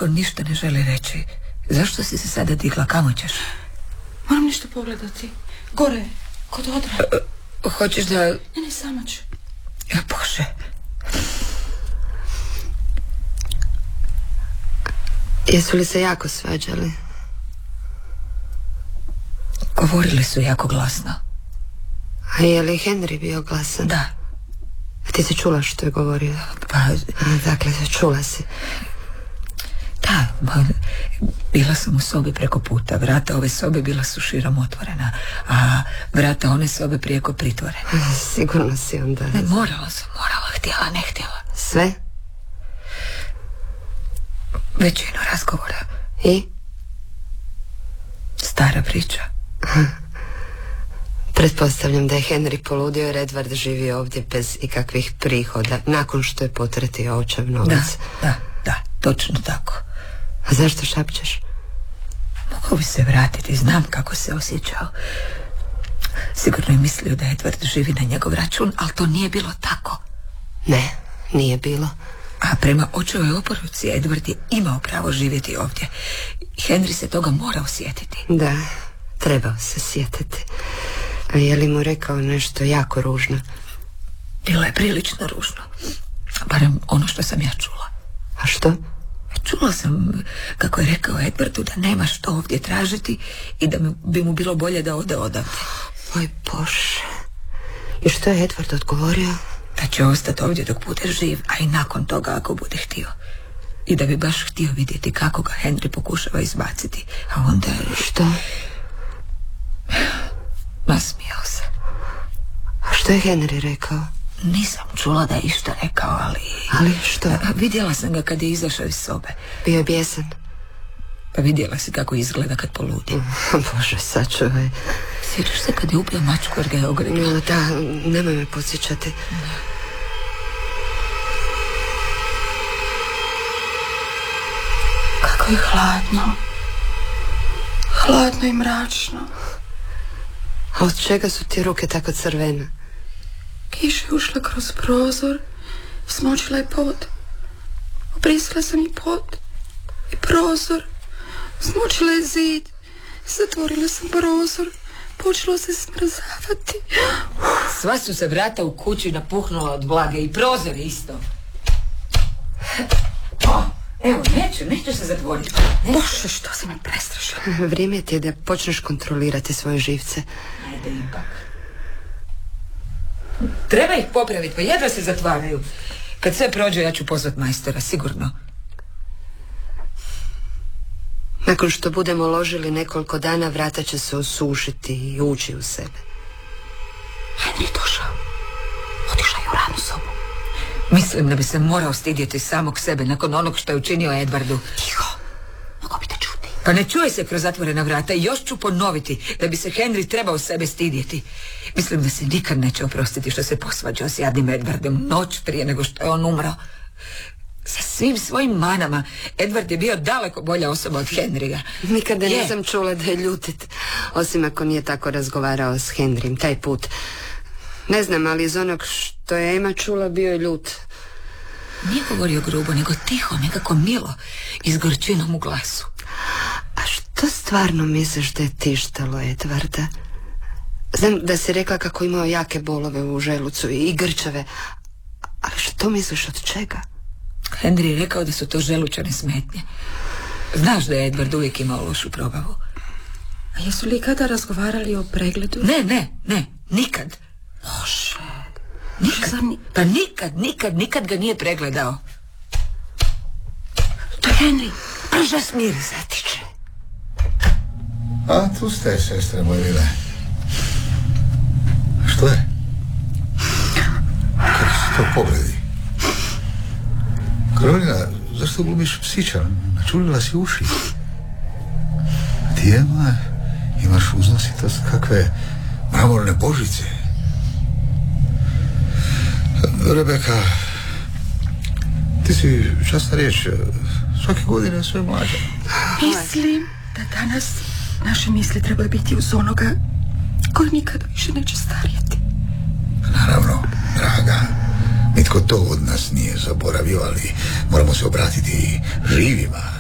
niko ništa ne želi reći. Zašto si se sada digla? Kamo ćeš? Moram nešto pogledati. Gore, kod odra. Hoćeš da... Ne, sama ću. Ja, Bože. Jesu li se jako svađali? Govorili su jako glasno. A je li Henry bio glasan? Da. A ti si čula što je govorio? Pa... Dakle, čula si. Da, bila sam u sobi preko puta. Vrata ove sobe bila su širom otvorena, a vrata one sobe prijeko pritvorena. Sigurno si onda... Ne, morala, htjela, ne htjela. Sve? Većinu razgovora. I? Stara priča. Pretpostavljam da je Henry poludio jer Edward živi ovdje bez ikakvih prihoda nakon što je potratio očev novac. Da, točno tako. A zašto šapćeš? Mogao bi se vratiti, znam kako se osjećao. Sigurno je mislio da Edward živi na njegov račun, ali to nije bilo tako. Ne, nije bilo. A prema očevoj oporuci Edward je imao pravo živjeti ovdje. Henry se toga morao sjetiti. Da, trebao se sjetiti. A je li mu rekao nešto jako ružno? Bilo je prilično ružno. Barem ono što sam ja čula. A što? Čula sam kako je rekao Edwardu da nema što ovdje tražiti i da bi mu bilo bolje da ode odavde. Moj Bože. I što je Edward odgovorio? Da će ostati ovdje dok bude živ, a i nakon toga ako bude htio. I da bi baš htio vidjeti kako ga Henry pokušava izbaciti. A onda... Što? Nasmijao se. A što je Henry rekao? Nisam čula da je išta rekao, ali... Ali što? Vidjela sam ga kad je izašao iz sobe. Bio je bijesan? Pa vidjela si kako izgleda kad poludi. Bože, sačuvaj. Sjećaš se kad je ubio mačku jer ga je ogredio? Da, nemoj me podsjećati. Kako je hladno. Hladno i mračno. A od čega su ti ruke tako crvene? Kiša je ušla kroz prozor, smočila je pod. Obrisala sam i pod i prozor. Smočila je zid. Zatvorila sam prozor. Počelo se smrzavati. Sva su se vrata u kući napuhnula od vlage i prozor isto. Evo, neću se zatvoriti. Bože, što si me prestrašila. Vrijeme ti je da počneš kontrolirati svoje živce. Ajde ipak. Treba ih popraviti, pa jedva se zatvaraju. Kad sve prođe, ja ću pozvat majstora, sigurno. Nakon što budemo ložili nekoliko dana, vrata će se osušiti i ući u sebe. Henry došao. Otišao je u ranu sobu. Mislim da bi se morao stidjeti samog sebe nakon onog što je učinio Edwardu. Tiho, mogo bi te čuti. Pa ne čuje se kroz zatvorena vrata i još ću ponoviti da bi se Henry trebao sebe stidjeti. Mislim da se nikad neće oprostiti što se posvađao s jadnim Edwardom noć prije nego što je on umro. Sa svim svojim manama Edward je bio daleko bolja osoba od Henrya. Nikada nisam čula da je ljutit, osim ako nije tako razgovarao s Henrym taj put. Ne znam, ali iz onog što je Emma čula bio je ljut. Nije govorio grubo, nego tiho, nekako milo i s gorčinom u glasu. A što stvarno misliš da je tištalo Edwarda? Znam da si rekla kako imao jake bolove u želucu i grčave, ali što misliš od čega? Henry je rekao da su to želučane smetnje. Znaš da je Edward uvijek imao lošu probavu. A jesu li kada razgovarali o pregledu? Ne, nikad. Bože. Pa nikad ga nije pregledao. To je Henry. Brže smiri, zatiče. A tu ste, sestre moje mile. Što je? Kako su to pogledi? Karolina, zašto glumiš psića? Načulila si uši. Ti, Ema, imaš uznositost kakve mramorne božice. Rebeka, ti si časna riječ, svake godine sve mlađa. Mislim da danas naše misli trebaju biti uz onoga koji nikada više neće starijeti. Naravno, draga, nitko to od nas nije zaboravio, ali moramo se obratiti živima,